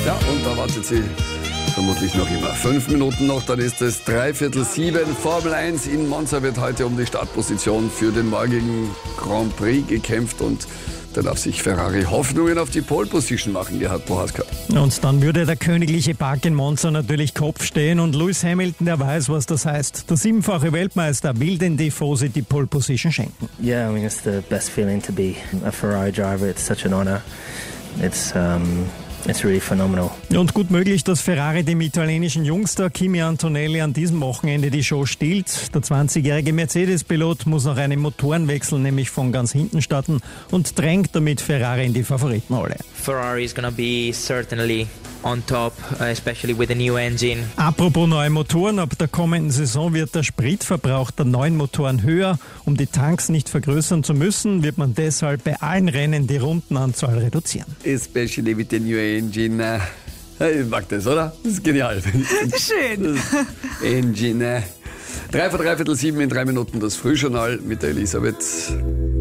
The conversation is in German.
Ja, und da wartet sie vermutlich noch immer. 5 Minuten noch, dann ist es 6:45. Formel 1 in Monza wird heute um die Startposition für den morgigen Grand Prix gekämpft und da darf sich Ferrari Hoffnungen auf die Pole Position machen, Gerhard Prohaska. Und dann würde der königliche Park in Monza natürlich Kopf stehen und Lewis Hamilton, der weiß, was das heißt. Der 7-fache Weltmeister will den Tifosi die Pole Position schenken. Yeah, I mean, it's the best feeling to be a Ferrari driver. It's such an honor. It's really phenomenal. Und gut möglich, dass Ferrari dem italienischen Jungster Kimi Antonelli an diesem Wochenende die Show stiehlt. Der 20-jährige Mercedes-Pilot muss noch einen Motorenwechsel, nämlich von ganz hinten starten und drängt damit Ferrari in die Favoritenrolle. Ferrari is going to be certainly on top, especially with the new engine. Apropos neue Motoren, ab der kommenden Saison wird der Spritverbrauch der neuen Motoren höher. Um die Tanks nicht vergrößern zu müssen, wird man deshalb bei allen Rennen die Rundenanzahl reduzieren. Especially with the new engine. Ich mag das, oder? Das ist genial. Schön. Engine. 6:45 in 3 Minuten das Frühjournal mit der Elisabeth.